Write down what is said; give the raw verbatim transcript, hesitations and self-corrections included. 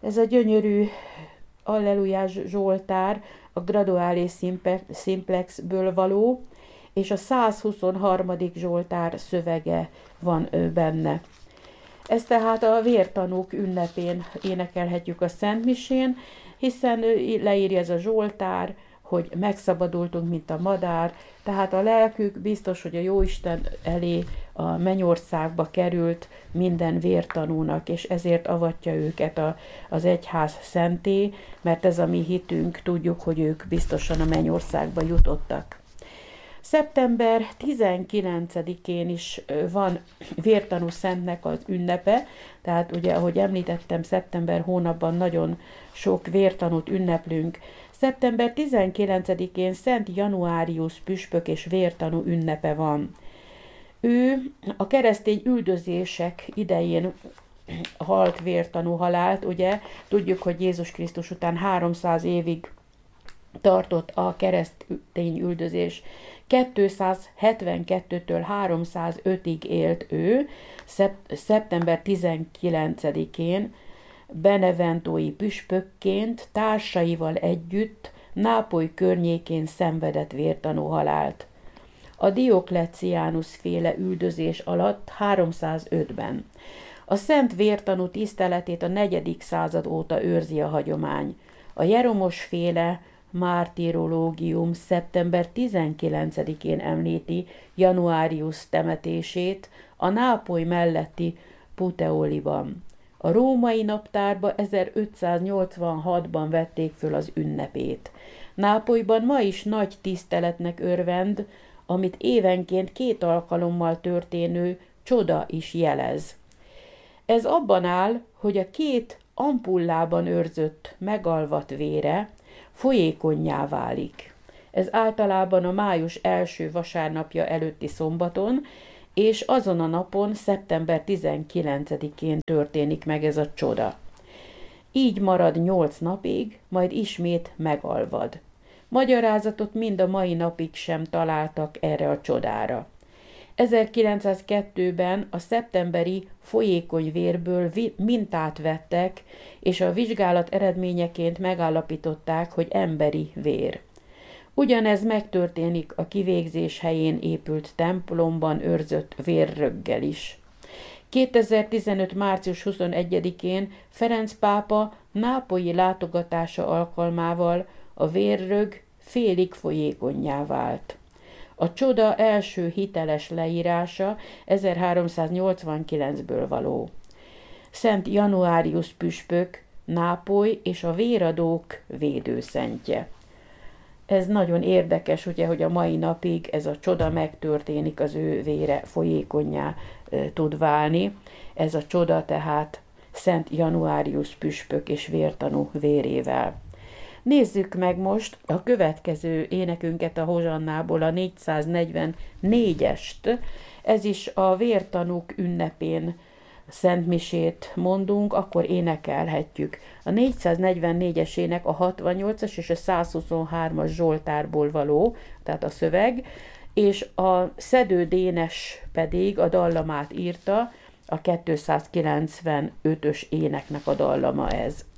Ez a gyönyörű allelujás zsoltár a graduális simplexből való, és a százhuszonharmadik zsoltár szövege van benne. Ezt tehát a vértanúk ünnepén énekelhetjük a Szentmisén, hiszen leírja ez a zsoltár, hogy megszabadultunk, mint a madár, tehát a lelkük biztos, hogy a Jóisten elé a mennyországba került minden vértanúnak, és ezért avatja őket a, az egyház szenté, mert ez a mi hitünk, tudjuk, hogy ők biztosan a mennyországba jutottak. Szeptember tizenkilencedikén is van vértanú szentnek az ünnepe, tehát ugye, ahogy említettem, szeptember hónapban nagyon sok vértanút ünneplünk. Szeptember tizenkilencedikén Szent Januárius püspök és vértanú ünnepe van. Ő a keresztény üldözések idején halt vértanú halált, ugye tudjuk, hogy Jézus Krisztus után háromszáz évig tartott a keresztény üldözés. kétszázhetvenkettőtől háromszázötig élt ő, szeptember tizenkilencedikén beneventói püspökként társaival együtt Nápoly környékén szenvedett vértanú halált. A Diokleciánus féle üldözés alatt háromszázötben. A szent vértanú tiszteletét a negyedik század óta őrzi a hagyomány. A Jeromos féle mártirológium szeptember tizenkilencedikén említi Januárius temetését a Nápoly melletti Puteoliban. A római naptárba ezerötszáznyolcvanhatban vették föl az ünnepét. Nápolyban ma is nagy tiszteletnek örvend, amit évenként két alkalommal történő csoda is jelez. Ez abban áll, hogy a két ampullában őrzött megalvat vére folyékonnyá válik. Ez általában a május első vasárnapja előtti szombaton, és azon a napon, szeptember tizenkilencedikén történik meg ez a csoda. Így marad nyolc napig, majd ismét megalvad. Magyarázatot mind a mai napig sem találtak erre a csodára. ezerkilencszázkettőben a szeptemberi folyékony vérből mintát vettek, és a vizsgálat eredményeként megállapították, hogy emberi vér. Ugyanez megtörténik a kivégzés helyén épült templomban őrzött vérröggel is. kétezer-tizenöt. március huszonegyedikén Ferenc pápa nápolyi látogatása alkalmával a vérrög félig folyékonnyá vált. A csoda első hiteles leírása ezerháromszáznyolcvankilencből való. Szent Januárius püspök, Nápoly és a véradók védőszentje. Ez nagyon érdekes, ugye, hogy a mai napig ez a csoda megtörténik, az ő vére folyékonnyá e, tud válni. Ez a csoda tehát Szent Januárius püspök és vértanú vérével. Nézzük meg most a következő énekünket a Hozsannából, a négyszáznegyvennégyest. Ez is a vértanúk ünnepén szentmisét mondunk, akkor énekelhetjük. A négyszáznegyvennégyes ének a hatvannyolcas és a százhuszonhármas zsoltárból való, tehát a szöveg, és a Szedő Dénes pedig a dallamát írta, a kétszázkilencvenötös éneknek a dallama ez.